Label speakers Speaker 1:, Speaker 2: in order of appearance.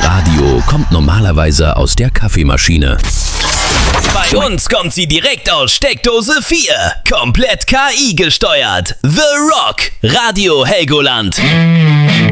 Speaker 1: Radio kommt normalerweise aus der Kaffeemaschine.
Speaker 2: Bei uns kommt sie direkt aus Steckdose 4. Komplett KI gesteuert. The Rock. Radio Helgoland.